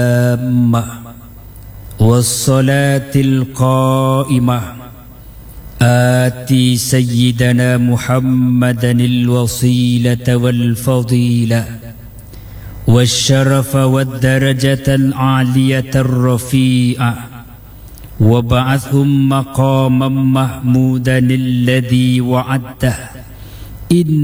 والصلاة القائمة آتي سيدنا محمدا الوصيلة والفضيلة والشرف والدرجة العالية الرفيعة وابعثهم مقاما محمودا الذي وعدته.